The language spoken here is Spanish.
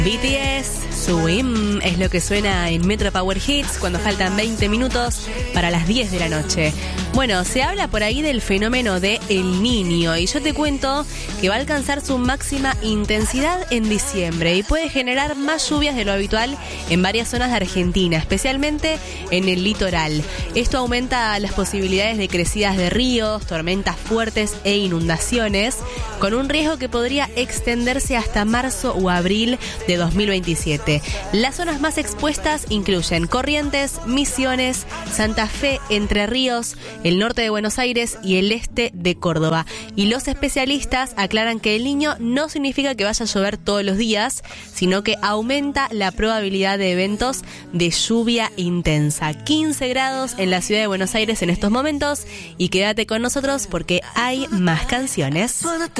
BTS, Swim, es lo que suena en Metro Power Hits cuando faltan 20 minutos para las 10 de la noche. Bueno, se habla por ahí del fenómeno de El Niño y yo te cuento que va a alcanzar su máxima intensidad en diciembre y puede generar más lluvias de lo habitual en varias zonas de Argentina, especialmente en el litoral. Esto aumenta las posibilidades de crecidas de ríos, tormentas fuertes e inundaciones, con un riesgo que podría extenderse hasta marzo o abril de 2027. Las zonas más expuestas incluyen Corrientes, Misiones, Santa Fe, Entre Ríos, el norte de Buenos Aires y el este de Córdoba. Y los especialistas aclaran que El Niño no significa que vaya a llover todos los días, sino que aumenta la probabilidad de eventos de lluvia intensa. 15 grados en la ciudad de Buenos Aires en estos momentos y quédate con nosotros porque hay más canciones.